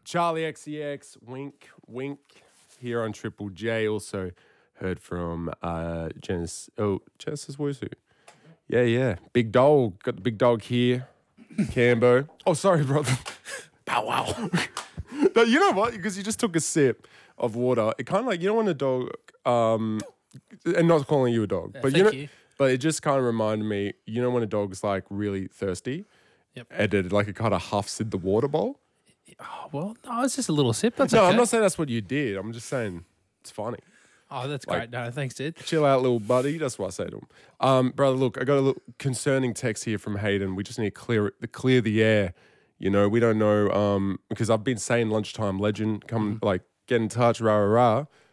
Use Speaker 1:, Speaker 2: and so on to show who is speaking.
Speaker 1: Charlie XCX, wink, wink, here on Triple J. Also heard from Genesis Wusu. Yeah. Big dog. Got the big dog here. Cambo. Oh, sorry, brother. Bow wow. No, you know what? Because you just took a sip of water. It kind of like, you know when a dog, and not calling you a dog, but
Speaker 2: thank
Speaker 1: you.
Speaker 2: you.
Speaker 1: But it just kind of reminded me, you know when a dog's like really thirsty?
Speaker 2: Yep.
Speaker 1: And it like it kind of huffs in the water bowl?
Speaker 2: Oh, well, no, it's just a little sip. That's
Speaker 1: No,
Speaker 2: okay.
Speaker 1: I'm not saying that's what you did. I'm just saying it's funny.
Speaker 2: Oh, that's
Speaker 1: like-
Speaker 2: great. No, thanks, dude.
Speaker 1: Chill out, little buddy. That's what I say to him. Brother, look, I got a little concerning text here from Hayden. We just need to clear the air. You know, we don't know because I've been saying lunchtime legend, come like get in touch, rah rah rah.